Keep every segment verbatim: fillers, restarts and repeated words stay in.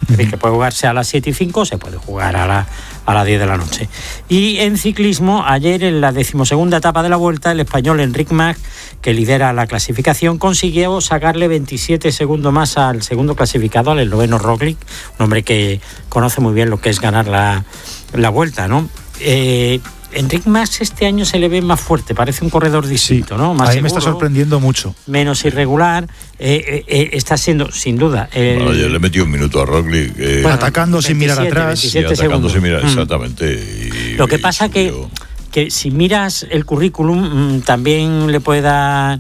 Es decir, que puede jugarse a las siete y cinco, se puede jugar a, la, a las diez de la noche. Y en ciclismo, ayer en la decimosegunda etapa de la Vuelta, el español Enric Mas, que lidera la clasificación, consiguió sacarle veintisiete segundos más al segundo clasificado, al esloveno Roglic, un hombre que conoce muy bien lo que es ganar la, la Vuelta, ¿no? Eh, Enric Mas este año se le ve más fuerte, parece un corredor distinto, sí, ¿no? Más a mí seguro, me está sorprendiendo mucho. Menos irregular, eh, eh, está siendo, sin duda... El... Bueno, yo le metí un minuto a Roglic. Eh, bueno, atacando veintisiete, sin mirar atrás. Y atacando segundos. sin mirar, exactamente. Y, Lo que pasa que, que si miras el currículum, también le puede dar...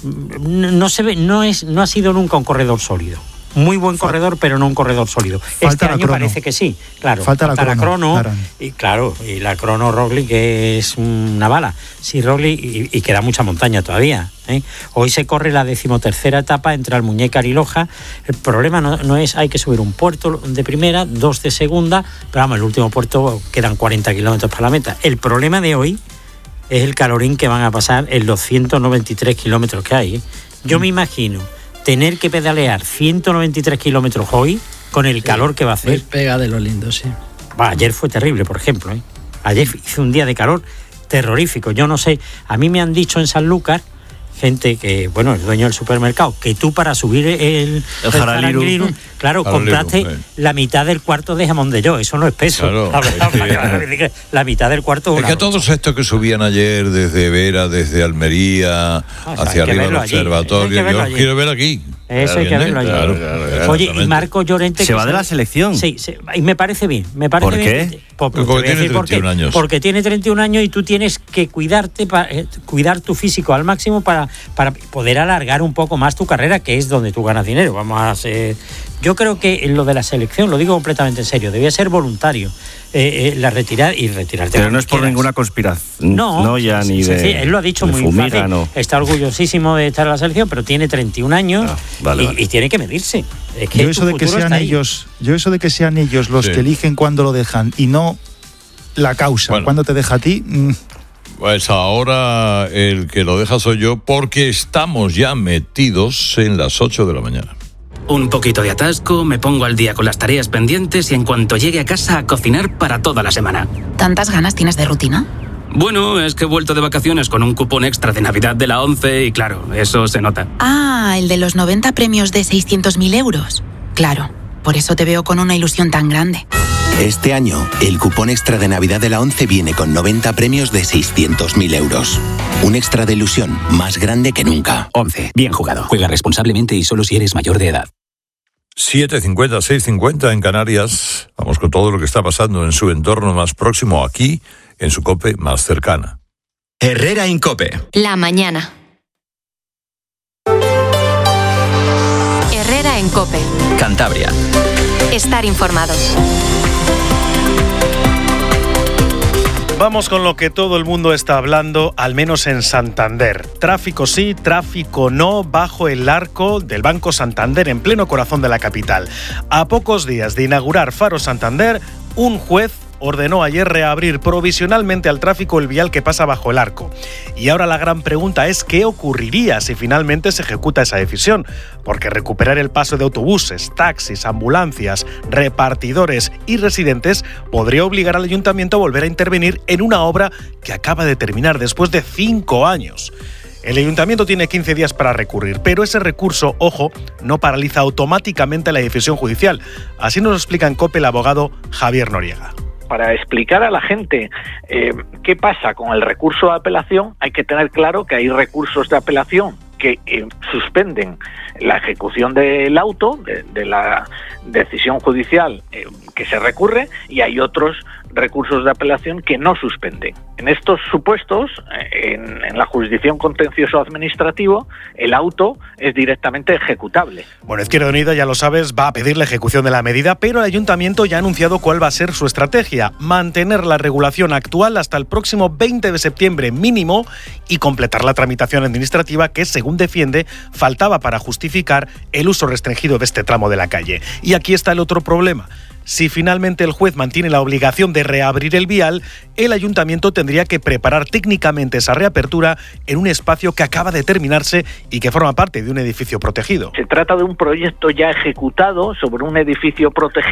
No se ve, no es, no ha sido nunca un corredor sólido. Muy buen corredor, pero no un corredor sólido. Falta este año crono. Parece que sí, claro. Falta, falta la, la crono. crono y claro, y la crono Roglic es una bala. Sí, Roglic, y, y queda mucha montaña todavía. ¿eh? Hoy se corre la decimotercera etapa entre Almuñécar y Loja. El problema no, no es, hay que subir un puerto de primera, dos de segunda, pero vamos, el último puerto quedan cuarenta kilómetros para la meta. El problema de hoy es el calorín que van a pasar en los ciento noventa y tres kilómetros que hay. ¿eh? Yo mm. me imagino tener que pedalear ciento noventa y tres kilómetros hoy con el sí, calor que va a hacer. Pues pega de lo lindo, sí. Bah, ayer fue terrible, por ejemplo. ¿eh? Ayer hizo un día de calor terrorífico. Yo no sé, a mí me han dicho en Sanlúcar, gente que, bueno, el dueño del supermercado, que tú para subir el, el, el Jaraliru, claro, compraste eh. la mitad del cuarto de jamón de yo, eso no es peso. Claro, la, la mitad del cuarto. Es que todos estos que subían ayer desde Vera, desde Almería, ah, hacia arriba del observatorio, yo allí. quiero ver aquí. Eso hay que verlo allí. Claro, claro, Oye, y Marco Llorente... ¿Se va de la selección? Sí, sí, y me parece bien. Me parece ¿Por bien. qué? Por, porque, porque tiene treinta y un años. Porque tiene treinta y un años y tú tienes que cuidarte, para, eh, cuidar tu físico al máximo para, para poder alargar un poco más tu carrera, que es donde tú ganas dinero. Vamos a ser... Yo creo que lo de la selección, lo digo completamente en serio, debía ser voluntario. Eh, eh, la retirar y retirarte. Pero no es por quieras. ninguna conspiración. No, no ya sí, ni sí, de. Sí, él lo ha dicho muy fumira, fácil. No. Está orgullosísimo de estar en la selección, pero tiene treinta y un años ah, vale, y, vale. y tiene que medirse. Es que yo eso de que sean ellos, yo eso de que sean ellos los sí. que eligen cuándo lo dejan y no la causa, bueno. cuándo te deja a ti. Mmm. Pues ahora el que lo deja soy yo, porque estamos ya metidos en las ocho de la mañana. Un poquito de atasco, me pongo al día con las tareas pendientes y en cuanto llegue a casa a cocinar para toda la semana. ¿Tantas ganas tienes de rutina? Bueno, es que he vuelto de vacaciones con un cupón extra de Navidad de la ONCE y claro, eso se nota. Ah, el de los noventa premios de seiscientos mil euros. Claro, por eso te veo con una ilusión tan grande. Este año, el cupón extra de Navidad de la ONCE viene con noventa premios de seiscientos mil euros. Un extra de ilusión más grande que nunca. ONCE, bien jugado. Juega responsablemente y solo si eres mayor de edad. siete cincuenta, seis cincuenta en Canarias. Vamos con todo lo que está pasando en su entorno más próximo, aquí, en su COPE más cercana. Herrera en COPE. La mañana. Herrera en COPE. Cantabria. Estar informado. Vamos con lo que todo el mundo está hablando, al menos en Santander. Tráfico sí, tráfico no, bajo el arco del Banco Santander, en pleno corazón de la capital. A pocos días de inaugurar Faro Santander, un juez ordenó ayer reabrir provisionalmente al tráfico el vial que pasa bajo el arco. Y ahora la gran pregunta es ¿qué ocurriría si finalmente se ejecuta esa decisión? Porque recuperar el paso de autobuses, taxis, ambulancias, repartidores y residentes podría obligar al ayuntamiento a volver a intervenir en una obra que acaba de terminar después de cinco años. El ayuntamiento tiene quince días para recurrir, pero ese recurso, ojo, no paraliza automáticamente la decisión judicial. Así nos lo explica en COPE el abogado Javier Noriega. Para explicar a la gente eh, qué pasa con el recurso de apelación, hay que tener claro que hay recursos de apelación que eh, suspenden la ejecución del auto, de, de la decisión judicial eh, que se recurre, y hay otros recursos de apelación que no suspenden. En estos supuestos, en, en la jurisdicción contencioso administrativo, el auto es directamente ejecutable. Bueno, Izquierda Unida, ya lo sabes, va a pedir la ejecución de la medida, pero el ayuntamiento ya ha anunciado cuál va a ser su estrategia: mantener la regulación actual hasta el próximo veinte de septiembre mínimo y completar la tramitación administrativa que, según defiende, faltaba para justificar el uso restringido de este tramo de la calle. Y aquí está el otro problema. Si finalmente el juez mantiene la obligación de reabrir el vial, el ayuntamiento tendría que preparar técnicamente esa reapertura en un espacio que acaba de terminarse y que forma parte de un edificio protegido. Se trata de un proyecto ya ejecutado sobre un edificio protegido